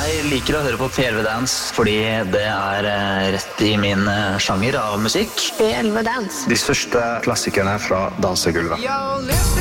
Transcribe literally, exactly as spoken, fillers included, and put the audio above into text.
Jeg liker å høre på P elleve Dance fordi det er eh, rett i min eh, sjanger av musikk. P elleve Dance. De største klassikerne fra dansegulvet.